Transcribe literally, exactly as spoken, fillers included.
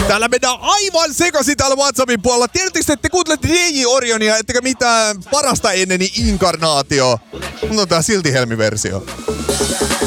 Täällä mennään aivan sekaisin täällä WhatsAppin puolella. Tiedättekö, että te kuuntelette D J Orionia, ettekä mitään parasta enneni inkarnaatio. Mutta on tää silti Helmi-versio.